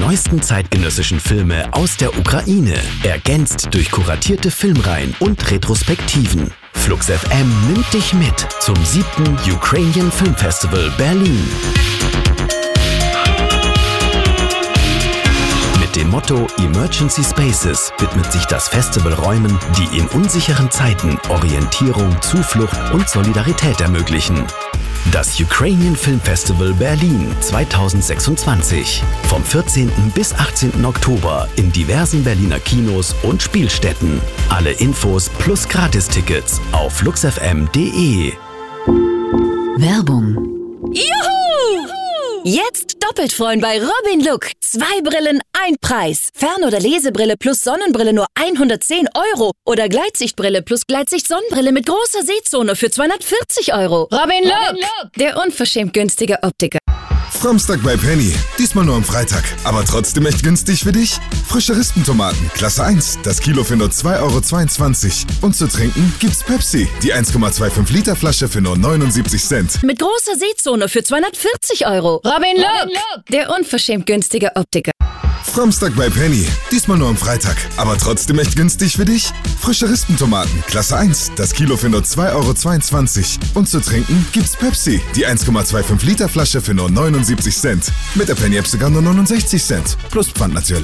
neuesten zeitgenössischen Filme aus der Ukraine, ergänzt durch kuratierte Filmreihen und Retrospektiven. Flux FM nimmt dich mit zum 7. Ukrainian Film Festival Berlin. Mit dem Motto Emergency Spaces widmet sich das Festival Räumen, die in unsicheren Zeiten Orientierung, Zuflucht und Solidarität ermöglichen. Das Ukrainian Film Festival Berlin 2026. Vom 14. bis 18. Oktober in diversen Berliner Kinos und Spielstätten. Alle Infos plus Gratistickets auf fluxfm.de. Werbung. Juhu! Jetzt doppelt freuen bei Robin Look. 2 Brillen, 1 Preis. Fern- oder Lesebrille plus Sonnenbrille nur 110 €. Oder Gleitsichtbrille plus Gleitsicht-Sonnenbrille mit großer Sehzone für 240 €. Robin Look, der unverschämt günstige Optiker. Samstag bei Penny. Diesmal nur am Freitag. Aber trotzdem echt günstig für dich? Frische Rispentomaten, Klasse 1. Das Kilo für nur 2,22 €. Und zu trinken gibt's Pepsi. Die 1,25 Liter Flasche für nur 79 Cent. Mit großer Sehzone für 240 €. Robin Look, der unverschämt günstige Optiker. Samstag bei Penny. Diesmal nur am Freitag. Aber trotzdem echt günstig für dich? Frische Rispentomaten, Klasse 1. Das Kilo für nur 2,22 €. Und zu trinken gibt's Pepsi. Die 1,25 Liter Flasche für nur 79 Cent. Mit der Penny-App sogar nur 69 Cent. Plus Pfand natürlich.